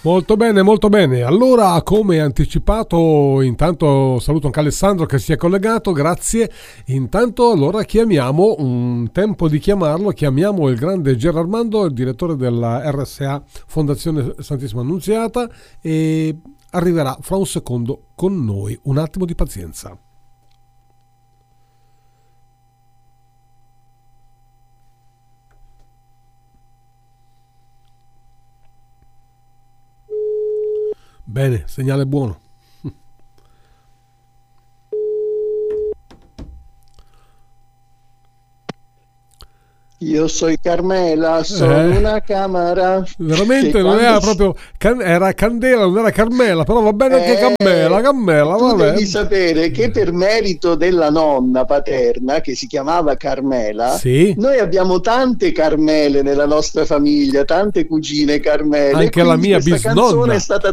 Molto bene, molto bene. Allora, come anticipato, intanto saluto anche Alessandro che si è collegato, grazie. Intanto allora chiamiamo, un tempo di chiamarlo, chiamiamo il grande Gerarmando, il direttore della RSA Fondazione Santissima Annunziata, e arriverà fra un secondo con noi. Un attimo di pazienza. Bene, segnale buono. Io sono Carmela, sono una camera. Veramente non era proprio era Candela, non era Carmela, però va bene anche Cammela, Tu vabbè. devi sapere che per merito della nonna paterna, che si chiamava Carmela, Sì. noi abbiamo tante Carmele nella nostra famiglia, tante cugine Carmele. Anche la quindi mia questa bisnonna. canzone è stata